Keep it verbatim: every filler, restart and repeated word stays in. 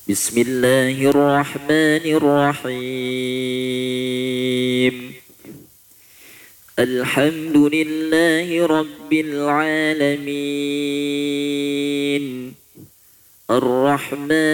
بسم الله الرحمن الرحيم. الحمد لله رب العالمين الرحمن